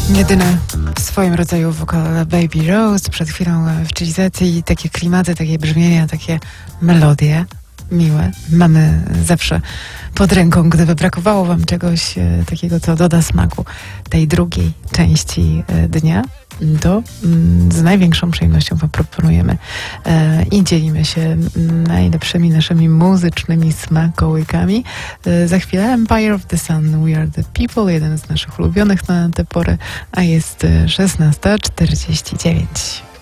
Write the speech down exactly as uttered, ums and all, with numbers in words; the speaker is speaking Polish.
Jedyny w swoim rodzaju wokal Baby Rose, przed chwilą w chillizacji, takie klimaty, takie brzmienia, takie melodie miłe mamy zawsze pod ręką. Gdyby brakowało wam czegoś e, takiego, co doda smaku tej drugiej części e, dnia, to mm, z największą przyjemnością wam proponujemy e, i dzielimy się mm, najlepszymi naszymi muzycznymi smakołykami. E, za chwilę Empire of the Sun, We Are the People, jeden z naszych ulubionych na tę porę, a jest szesnasta czterdzieści dziewięć.